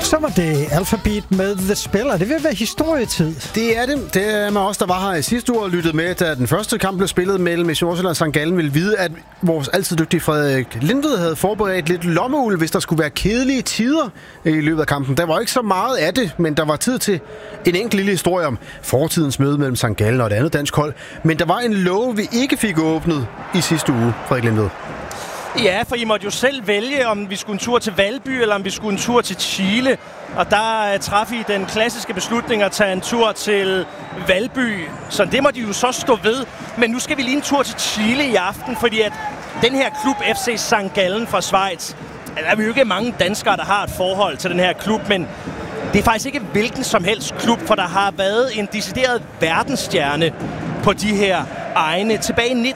Så var det Alphabet med The Spell, og det vil være historietid. Det er det. Det er med os, der var her i sidste uge og lyttede med, da den første kamp blev spillet mellem FC Nordsjælland og St. Gallen, ville vide, at vores altid dygtige Frederik Lindved havde forberedt lidt lommeuld, hvis der skulle være kedelige tider i løbet af kampen. Der var ikke så meget af det, men der var tid til en enkelt lille historie om fortidens møde mellem St. Gallen og et andet dansk hold. Men der var en låge, vi ikke fik åbnet i sidste uge, Frederik Lindved. Ja, for I måtte jo selv vælge, om vi skulle en tur til Valby, eller om vi skulle en tur til Chile. Og der traf I den klassiske beslutning at tage en tur til Valby. Så det må de jo så stå ved. Men nu skal vi lige en tur til Chile i aften, fordi at den her klub FC St. Gallen fra Schweiz, der er jo ikke mange danskere, der har et forhold til den her klub, men det er faktisk ikke hvilken som helst klub, for der har været en decideret verdensstjerne på de her egne. Tilbage i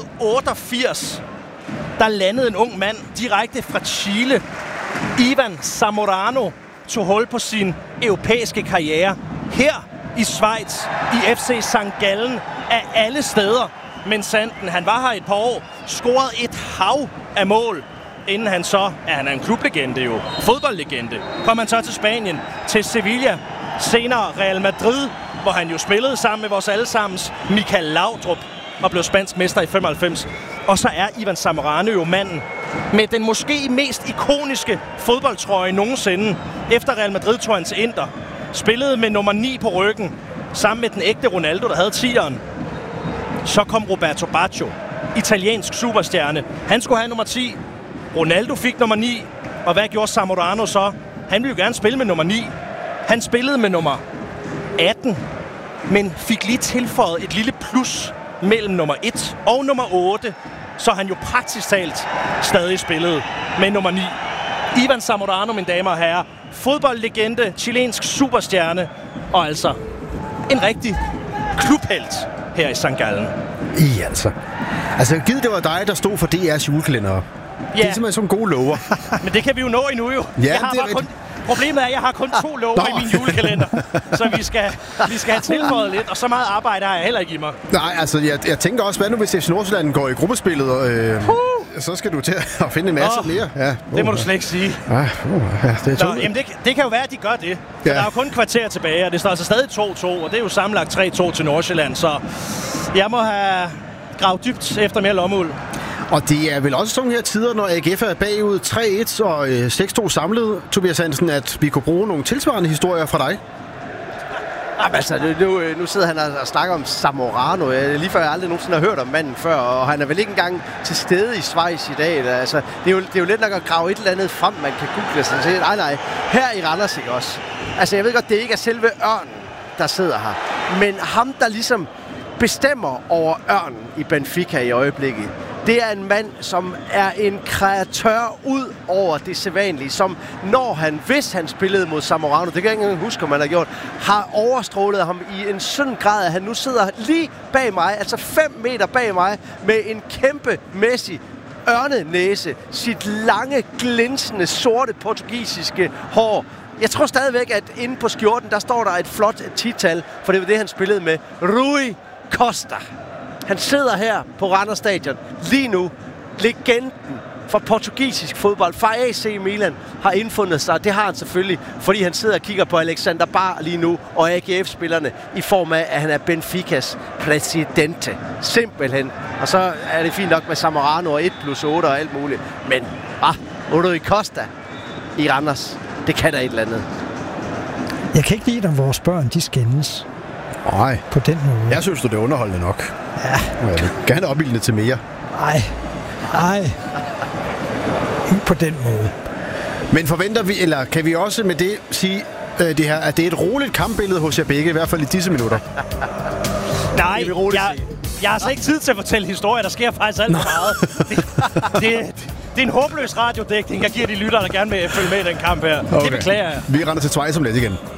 1988... der landede en ung mand direkte fra Chile. Ivan Zamorano tog hul på sin europæiske karriere her i Schweiz, i FC St. Gallen af alle steder. Men Sanden, han var her et par år, scorede et hav af mål, inden han så, han er en klublegende jo, fodboldlegende, kom han så til Spanien, til Sevilla, senere Real Madrid, hvor han jo spillede sammen med vores allesammens Michael Laudrup og blev spansk mester i 95. Og så er Ivan Zamorano jo manden med den måske mest ikoniske fodboldtrøje nogensinde. Efter Real Madrid tog han til Inter. Spillede med nummer 9 på ryggen, sammen med den ægte Ronaldo, der havde 10'eren. Så kom Roberto Baggio, italiensk superstjerne. Han skulle have nummer 10. Ronaldo fik nummer 9. Og hvad gjorde Zamorano så? Han ville jo gerne spille med nummer 9. Han spillede med nummer 18, men fik lige tilføjet et lille plus mellem nummer 1 og nummer 8, så han jo praktisk talt stadig spillede med nummer 9. Ivan Zamorano, mine damer og herrer, fodboldlegende, chilensk superstjerne, og altså en rigtig klubhelt her i St. Gallen. Altså, givet det var dig, der stod for DR's julekalender. Ja. Det er simpelthen som gode lover. Men det kan vi jo nå endnu jo. Ja, Problemet er, at jeg har kun 2 lover i min julekalender, så vi skal have tilføjet lidt, og så meget arbejde har jeg heller ikke i mig. Nej, altså, jeg tænker også, hvad nu hvis FC Nordsjælland går i gruppespillet, og så skal du til at finde en masse mere. Ja. Det må du slet ikke sige. Det er jamen det kan jo være, at de gør det. Ja. Der er jo kun kvarter tilbage, og det står altså stadig 2-2, og det er jo sammenlagt 3-2 til Nordsjælland, så jeg må have gravet dybt efter mere lommeuld. Og det er vel også sådan her tider, når AGF er bagud 3-1 og 6-2 samlet, Tobias Hansen, at vi kunne bruge nogle tilsvarende historier fra dig? Jamen, altså, nu sidder han og snakker om Zamorano. Lige før jeg aldrig nogensinde har hørt om manden før, og han er vel ikke engang til stede i Schweiz i dag. Altså, det er jo lidt nok at grave et eller andet frem, man kan google sig til. Nej, her i Randers ikke også. Altså, jeg ved godt, det ikke er selve Ørnen, der sidder her. Men ham, der ligesom bestemmer over Ørnen i Benfica i øjeblikket, det er en mand, som er en kreatør ud over det sædvanlige, som hvis han spillede mod Zamorano, det kan jeg ikke engang huske, om han har gjort, har overstrålet ham i en sådan grad, at han nu sidder lige bag mig, altså 5 meter bag mig, med en kæmpemæssig ørnenæse, sit lange, glinsende, sorte portugisiske hår. Jeg tror stadigvæk, at inde på skjorten, der står der et flot 10-tal, for det var det, han spillede med. Rui Costa. Han sidder her på Randers Stadion lige nu. Legenden for portugisisk fodbold fra AC Milan har indfundet sig. Det har han selvfølgelig, fordi han sidder og kigger på Alexander Bar lige nu og AGF-spillerne i form af, at han er Benficas præsidente. Simpelthen. Og så er det fint nok med Zamorano og 1+8 og alt muligt. Men Rui Costa i Randers, det kan der et eller andet. Jeg kan ikke lide, når vores børn, de skændes. Nej. På den måde. Jeg synes, det er underholdende nok. Ja. Jeg vil gerne opildne til mere. Nej. Ikke på den måde. Men forventer vi, eller kan vi også med det sige, det her, at det er et roligt kampbillede hos jer begge, i hvert fald i disse minutter? Nej, jeg har så ikke tid til at fortælle historier. Der sker faktisk alt for meget. Det er en håbløs radiodækning, jeg giver de lyttere, der gerne vil følge med i den kamp her. Okay. Det beklager jeg. Vi render til Schweiz om lidt igen.